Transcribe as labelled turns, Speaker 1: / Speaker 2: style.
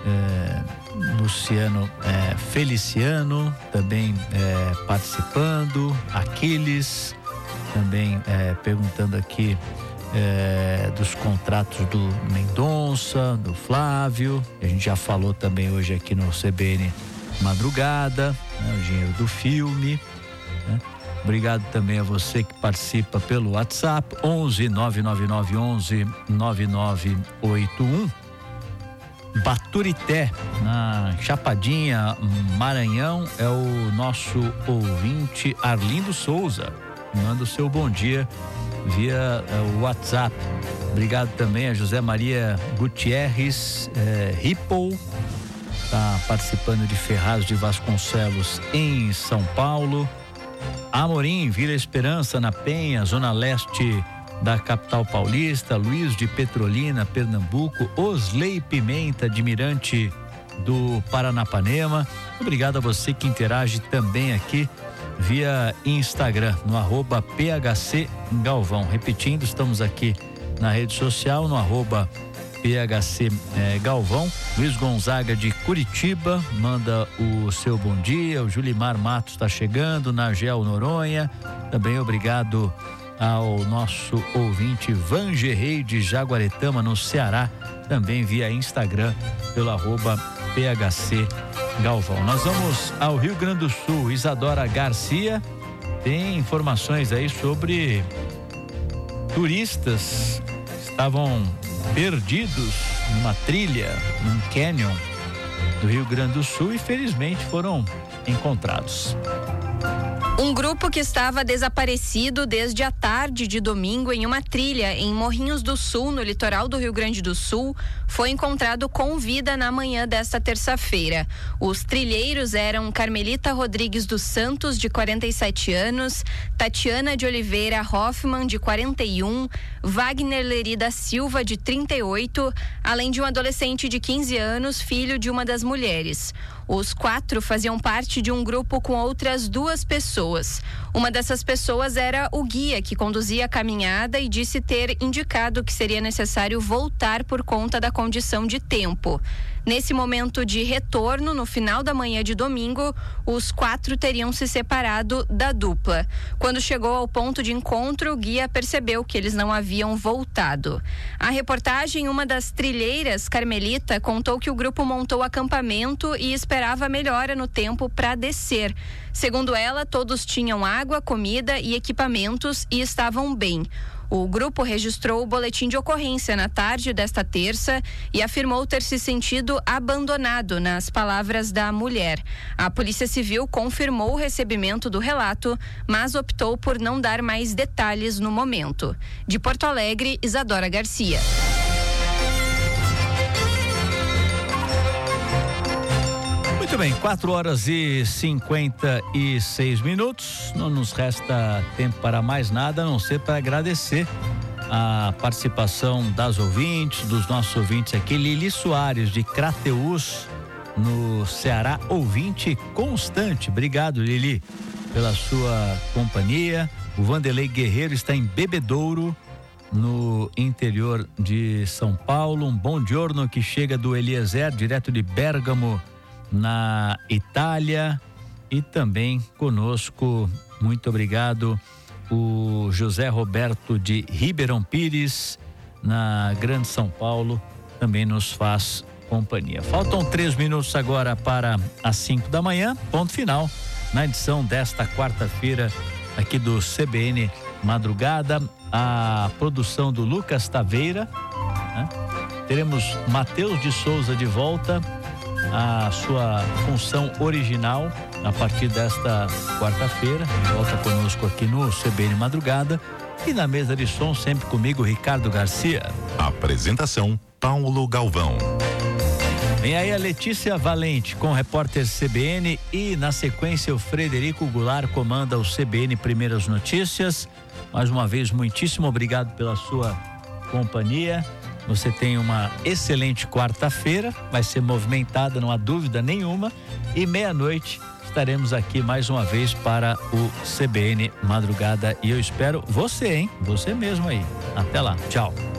Speaker 1: Luciano Feliciano também participando, Aquiles também perguntando aqui dos contratos do Mendonça, do Flávio, a gente já falou também hoje aqui no CBN Madrugada, né, o dinheiro do filme, né? Obrigado também a você que participa pelo WhatsApp 11 999 11 9981. Baturité, na Chapadinha, Maranhão, é o nosso ouvinte Arlindo Souza. Manda o seu bom dia via o WhatsApp. Obrigado também a José Maria Gutierrez Ripple, está participando de Ferraz de Vasconcelos em São Paulo. Amorim, Vila Esperança, na Penha, zona leste da capital paulista. Luiz de Petrolina, Pernambuco. Osley Pimenta, de Mirante do Paranapanema. Obrigado a você que interage também aqui via Instagram, no @PHC Galvão. Repetindo, estamos aqui na rede social, no @PHC Galvão. Luiz Gonzaga de Curitiba manda o seu bom dia. O Julimar Matos está chegando, Nagel Noronha. Também obrigado ao nosso ouvinte Vangerrey de Jaguaretama, no Ceará, também via Instagram, pelo @PHC Galvão. Nós vamos ao Rio Grande do Sul. Isadora Garcia tem informações aí sobre turistas que estavam perdidos numa trilha, num canyon do Rio Grande do Sul e felizmente foram encontrados.
Speaker 2: Um grupo que estava desaparecido desde a tarde de domingo em uma trilha em Morrinhos do Sul, no litoral do Rio Grande do Sul, foi encontrado com vida na manhã desta terça-feira. Os trilheiros eram Carmelita Rodrigues dos Santos, de 47 anos, Tatiana de Oliveira Hoffmann, de 41, Wagner Leri da Silva, de 38, além de um adolescente de 15 anos, filho de uma das mulheres. Os 4 faziam parte de um grupo com outras 2 pessoas. Uma dessas pessoas era o guia que conduzia a caminhada e disse ter indicado que seria necessário voltar por conta da condição de tempo. Nesse momento de retorno, no final da manhã de domingo, os 4 teriam se separado da dupla. Quando chegou ao ponto de encontro, o guia percebeu que eles não haviam voltado. A reportagem, uma das trilheiras, Carmelita, contou que o grupo montou acampamento e esperava melhora no tempo para descer. Segundo ela, todos tinham água, comida e equipamentos e estavam bem. O grupo registrou o boletim de ocorrência na tarde desta terça e afirmou ter se sentido abandonado, nas palavras da mulher. A Polícia Civil confirmou o recebimento do relato, mas optou por não dar mais detalhes no momento. De Porto Alegre, Isadora Garcia.
Speaker 1: Muito bem, 4h56. Não nos resta tempo para mais nada, a não ser para agradecer a participação das ouvintes, dos nossos ouvintes aqui. Lili Soares, de Crateús, no Ceará, ouvinte constante. Obrigado, Lili, pela sua companhia. O Vanderlei Guerreiro está em Bebedouro, no interior de São Paulo. Um bom giorno que chega do Eliezer, direto de Bérgamo, na Itália. E também conosco, muito obrigado, o José Roberto de Ribeirão Pires, na Grande São Paulo, também nos faz companhia. Faltam 3 minutos agora para as 5 da manhã, ponto final na edição desta quarta-feira aqui do CBN Madrugada. A produção do Lucas Taveira, né? Teremos Matheus de Souza de volta a sua função original a partir desta quarta-feira. Volta conosco aqui no CBN Madrugada e na mesa de som sempre comigo, Ricardo Garcia.
Speaker 3: Apresentação Paulo Galvão.
Speaker 1: Vem aí a Letícia Valente com o repórter CBN e na sequência o Frederico Goulart comanda o CBN Primeiras Notícias. Mais uma vez, muitíssimo obrigado pela sua companhia. Você tem uma excelente quarta-feira, vai ser movimentada, não há dúvida nenhuma, e meia-noite estaremos aqui mais uma vez para o CBN Madrugada e eu espero você, hein? Você mesmo aí. Até lá, tchau.